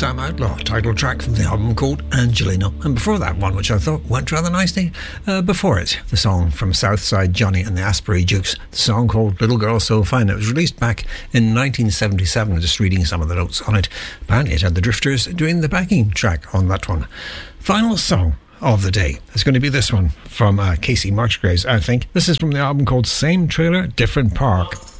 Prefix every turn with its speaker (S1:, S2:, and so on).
S1: Sam Outlaw, title track from the album called Angelino. And before that one, which I thought went rather nicely, before it, the song from Southside Johnny and the Asbury Jukes, the song called Little Girl So Fine. It was released back in 1977, just reading some of the notes on it. Apparently it had the Drifters doing the backing track on that one. Final song of the day is going to be this one from Casey Musgraves, I think. This is from the album called Same Trailer, Different Park.